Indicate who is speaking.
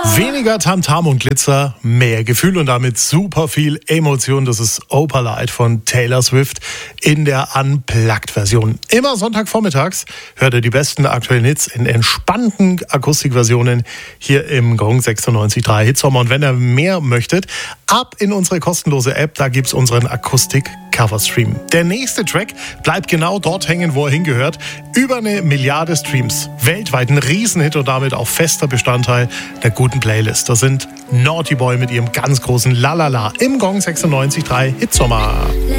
Speaker 1: Weniger Tamtam und Glitzer, mehr Gefühl und damit super viel Emotion. Das ist Opalite von Taylor Swift in der Unplugged-Version. Immer Sonntagvormittags hört ihr die besten aktuellen Hits in entspannten Akustikversionen hier im Gong 96.3 Hitsommer. Und wenn ihr mehr möchtet, ab in unsere kostenlose App, da gibt's unseren Akustik-Coverstream. Der nächste Track bleibt genau dort hängen, wo er hingehört. Über 1 Milliarde Streams. Weltweit ein Riesenhit und damit auch fester Bestandteil der guten Playlist. Das sind Naughty Boy mit ihrem ganz großen Lalala im Gong 96.3 Hitsommer.